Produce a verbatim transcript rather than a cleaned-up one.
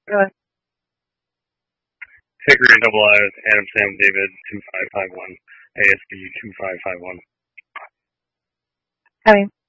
Really? Hickory Double Eyes, Adam Sam David two five five one, A S B two five five one. I mean,